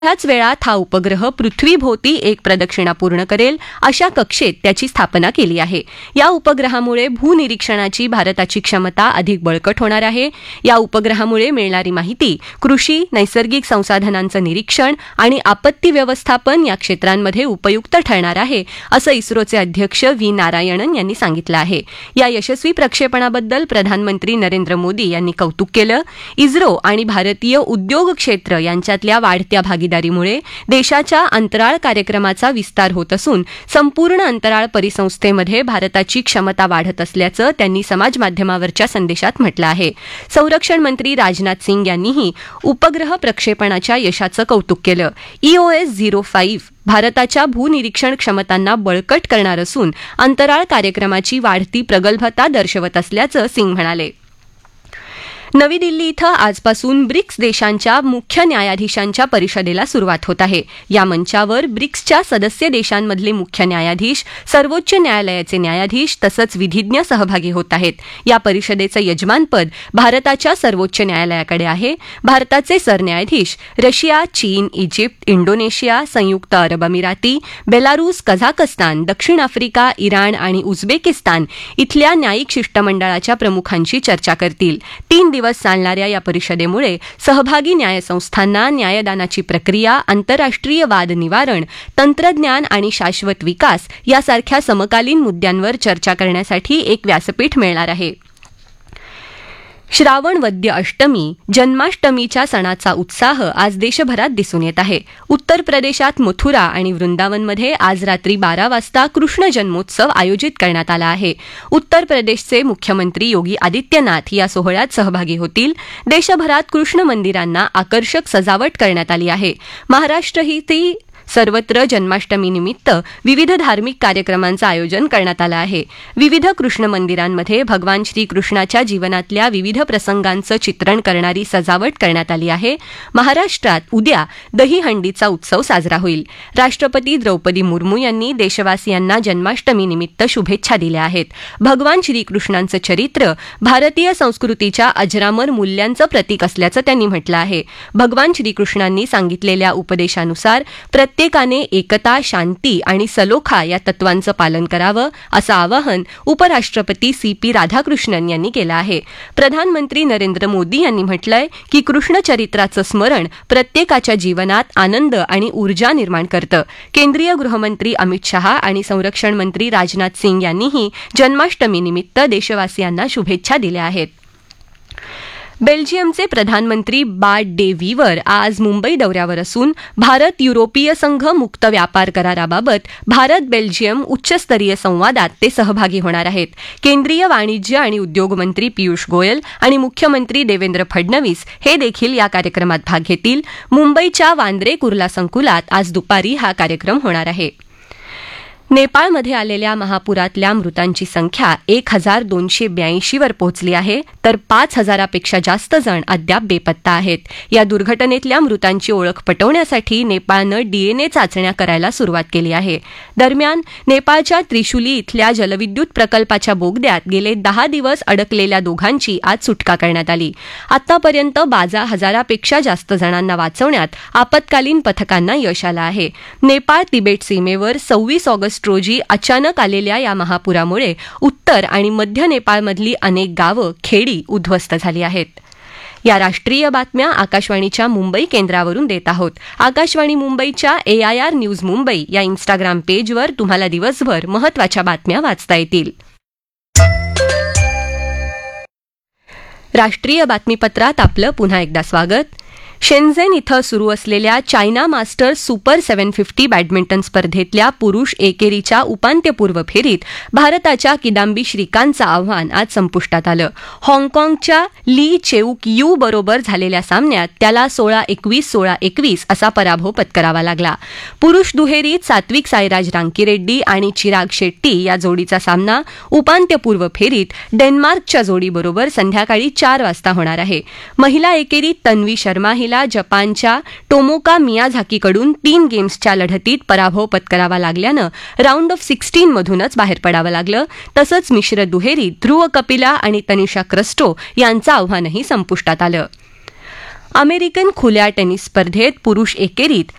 थोड्याच वेळात हा उपग्रह पृथ्वीभोवती एक प्रदक्षिणा पूर्ण करेल अशा कक्षेत त्याची स्थापना केली आहे. या उपग्रहामुळे भूनिरीक्षणाची भारताची क्षमता अधिक बळकट होणार आहे. या उपग्रहामुळे मिळणारी माहिती कृषी, नैसर्गिक संसाधनांचं निरीक्षण आणि आपत्ती व्यवस्थापन या क्षेत्रांमध्ये उपयुक्त ठरणार आहे, असं इस्रोचे अध्यक्ष व्ही नारायणन यांनी सांगितलं आहे. या यशस्वी प्रक्षेपणाबद्दल प्रधानमंत्री नरेंद्र मोदी यांनी कौतुक केलं. इस्रो आणि भारतीय उद्योग क्षेत्र यांच्यातल्या वाढत्या भागीदारीमुळे देशाच्या अंतराळ कार्यक्रमाचा विस्तार होत असून संपूर्ण अंतराळ परिसंस्थेमध्ये भारताची क्षमता वाढत असल्याचं त्यांनी समाजमाध्यमावरच्या संदेशात म्हटलं आहे. संरक्षण मंत्री राजनाथ सिंग यांनीही उपग्रह प्रक्षेपणाच्या यशाचं कौतुक केलं. EOS-05 भारताच्या भूनिरीक्षण क्षमतांना बळकट करणार असून अंतराळ कार्यक्रमाची वाढती प्रगल्भता दर्शवत असल्याचं सिंग म्हणाले. नवी दिल्ली इथं आजपासून ब्रिक्स देशांच्या मुख्य न्यायाधीशांच्या परिषदेला सुरुवात होत आहे. या मंचावर ब्रिक्सच्या सदस्य देशांमधले मुख्य न्यायाधीश, सर्वोच्च न्यायालयाचे न्यायाधीश तसंच विधिज्ञ सहभागी होत आहेत. या परिषदेचं यजमानपद भारताच्या सर्वोच्च न्यायालयाकडे आहे. भारताचे सरन्यायाधीश रशिया, चीन, इजिप्त, इंडोनेशिया, संयुक्त अरब अमिराती, बेलारूस, कझाकस्तान, दक्षिण आफ्रिका, इराण आणि उझबेकिस्तान इथल्या न्यायिक शिष्टमंडळाच्या प्रमुखांशी चर्चा करतील. 3 दिवस चालणाऱ्या या परिषदेमुळे सहभागी न्यायसंस्थांना न्यायदानाची प्रक्रिया, आंतरराष्ट्रीय वाद निवारण, तंत्रज्ञान आणि शाश्वत विकास यासारख्या समकालीन मुद्द्यांवर चर्चा करण्यासाठी एक व्यासपीठ मिळणार आहे. श्रावण वद्य अष्टमी, जन्माष्टमीच्या सणाचा उत्साह आज देशभरात दिसून येत आहे. उत्तर प्रदेशात मथुरा आणि वृंदावनमध्ये आज रात्री 12 वाजता कृष्ण जन्मोत्सव आयोजित करण्यात आला आहे. उत्तर प्रदेशचे मुख्यमंत्री योगी आदित्यनाथ या सोहळ्यात सहभागी होतील. देशभरात कृष्ण मंदिरांना आकर्षक सजावट करण्यात आली आहे. महाराष्ट्रातही सर्वत्र जन्माष्टमीनिमित्त विविध धार्मिक कार्यक्रमांचं आयोजन करण्यात आलं आहे. विविध कृष्ण मंदिरांमध्ये भगवान श्रीकृष्णाच्या जीवनातल्या विविध प्रसंगांचं चित्रण करणारी सजावट करण्यात आली आहे. महाराष्ट्रात उद्या दहीहंडीचा उत्सव साजरा होईल. राष्ट्रपती द्रौपदी मुर्मू यांनी देशवासियांना जन्माष्टमीनिमित्त शुभेच्छा दिल्या आहेत. भगवान श्रीकृष्णांचं चरित्र भारतीय संस्कृतीच्या अजरामर मूल्यांचं प्रतीक असल्याचं त्यांनी म्हटलं आहे. भगवान श्रीकृष्णांनी सांगितलेल्या उपदेशानुसार प्रत्येकाने एकता, शांती आणि सलोखा या तत्वांचं पालन करावं असं आवाहन उपराष्ट्रपती CP राधाकृष्णन यांनी केलं आहे. प्रधानमंत्री नरेंद्र मोदी यांनी म्हटलंय की कृष्ण चरित्राचं स्मरण प्रत्येकाच्या जीवनात आनंद आणि ऊर्जा निर्माण करतं. केंद्रीय गृहमंत्री अमित शहा आणि संरक्षण मंत्री राजनाथ सिंग यांनीही जन्माष्टमीनिमित्त देशवासियांना शुभेच्छा दिल्या आहेत. बेल्जियमचे प्रधानमंत्री बार्ट डे वीवर आज मुंबई दौऱ्यावर असून भारत युरोपीय संघ मुक्त व्यापार कराराबाबत भारत बेल्जियम उच्चस्तरीय संवादात ते सहभागी होणार आहेत. केंद्रीय वाणिज्य आणि उद्योग मंत्री पियुष गोयल आणि मुख्यमंत्री देवेंद्र फडणवीस हे देखील या कार्यक्रमात भाग घेतील. मुंबईच्या वांद्रे कुर्ला संकुलात आज दुपारी हा कार्यक्रम होणार आहे. नेपाळमध्ये आलेल्या महापुरातल्या मृतांची संख्या 1282 वर पोहोचली आहे, तर 5000पेक्षा जास्त जण अद्याप बेपत्ता आहेत. या दुर्घटनेतल्या मृतांची ओळख पटवण्यासाठी नेपाळनं DNA चाचण्या करायला सुरुवात केली आहे. दरम्यान नेपाळच्या त्रिशुली इथल्या जलविद्युत प्रकल्पाच्या बोगद्यात गेले 10 दिवस अडकलेल्या दोघांची आज सुटका करण्यात आली. आतापर्यंत 12,000पेक्षा जास्त जणांना वाचवण्यात आपत्कालीन पथकांना यश आलं आहे. नेपाळ तिबेट सीमेवर 26 ऑगस्ट रोजी अचानक आलेल्या या महापुरामुळे उत्तर आणि मध्य नेपाळमधली अनेक गावं, खेडी उद्ध्वस्त झाली आहेत. या राष्ट्रीय बातम्या आकाशवाणीच्या मुंबई केंद्रावरून देत आहोत. आकाशवाणी मुंबईच्या AIR न्यूज मुंबई या इंस्टाग्राम पेजवर तुम्हाला दिवसभर महत्त्वाच्या बातम्या वाचता येतील. राष्ट्रीय बातमीपत्रात आपलं पुन्हा एकदा स्वागत. शेन्झेन इथं सुरू असलेल्या चायना मास्टर्स सुपर 750 बॅडमिंटन स्पर्धेतल्या पुरुष एकेरीच्या उपांत्यपूर्व फेरीत भारताच्या किदांबी श्रीकांतचं आव्हान आज संपुष्टात आलं. हाँगकाँगच्या ली चेऊक यू बरोबर झालेल्या सामन्यात त्याला 16-21, 16-21 असा पराभव पत्करावा लागला. पुरुष दुहेरीत सात्विक साईराज रांकीरेड्डी आणि चिराग शेट्टी या जोडीचा सामना उपांत्यपूर्व फेरीत डेन्मार्कच्या जोडीबरोबर संध्याकाळी 4 वाजता होणार आहे. महिला एकेरीत तन्वी शर्मा हिला जपानच्या टोमोका मियाझाकीकडून 3 गेम्सच्या लढतीत पराभव पत्करावा लागल्यानं राऊंड ऑफ 16 मधूनच बाहेर पडावं लागलं. तसंच मिश्र दुहेरीत ध्रुव कपिला आणि तनिषा क्रस्टो यांचं आव्हानही संपुष्टात आलं. अमेरिकन खुल्या टेनिस स्पर्धेत पुरुष एकेरीत